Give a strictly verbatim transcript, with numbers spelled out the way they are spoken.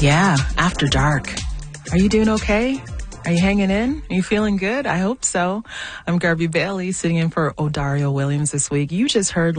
Yeah, after dark. Are you doing okay? Are you hanging in? Are you feeling good? I hope so. I'm Garby Bailey, sitting in for Odario Williams this week. You just heard